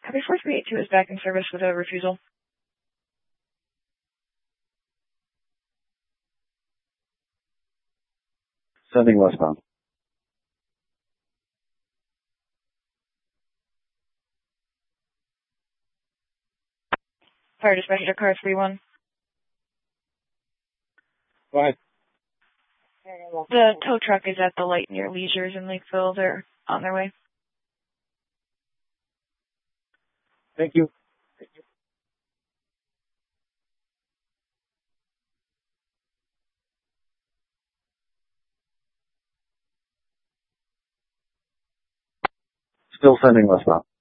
Copy 4382 is back in service with a refusal. Sending westbound. Fire dispatcher to car 31. Go ahead. The tow truck is at the light near Leisures in Lakeville. They're on their way. Thank you. Still sending westbound.